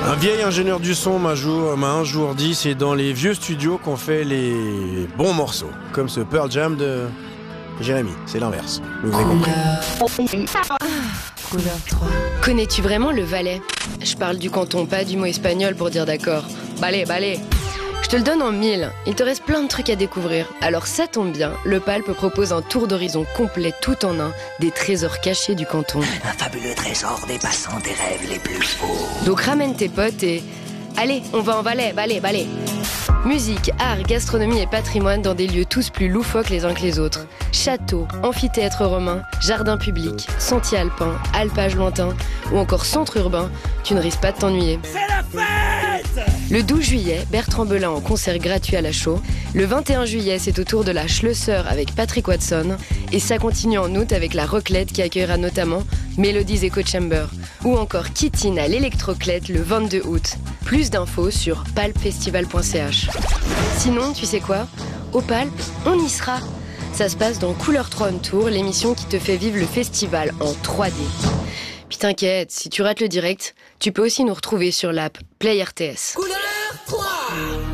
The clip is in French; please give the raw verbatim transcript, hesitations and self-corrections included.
Un vieil ingénieur du son m'a jour- m'a un jour dit, c'est dans les vieux studios qu'on fait les bons morceaux. Comme ce Pearl Jam de Jérémy, c'est l'inverse. Vous avez compris. Couleur trois. Connais-tu vraiment le Valais? Je parle du canton, pas du mot espagnol pour dire d'accord. Balai, balai. Je te le donne en mille, il te reste plein de trucs à découvrir. Alors ça tombe bien, le Palp propose un tour d'horizon complet tout en un, des trésors cachés du canton. Un fabuleux trésor dépassant tes rêves les plus fous. Donc ramène tes potes et... Allez, on va en Valais, balai, balai. Musique, art, gastronomie et patrimoine dans des lieux tous plus loufoques les uns que les autres. Châteaux, amphithéâtres romains, jardins publics, sentiers alpins, alpages lointains ou encore centres urbains, tu ne risques pas de t'ennuyer. C'est la fête! Le douze juillet, Bertrand Belin en concert gratuit à la Chaux. Le vingt et un juillet, c'est au tour de la Schlösser avec Patrick Watson. Et ça continue en août avec la Roclette qui accueillera notamment Melodies Echo Chamber. Ou encore Kittin à l'Electroclette le vingt-deux août. Plus d'infos sur palpfestival point c h. Sinon, tu sais quoi? Au Palp, on y sera. Ça se passe dans Couleur trois on Tour, l'émission qui te fait vivre le festival en trois D. Puis t'inquiète, si tu rates le direct, tu peux aussi nous retrouver sur l'app Play R T S. Couleur trois.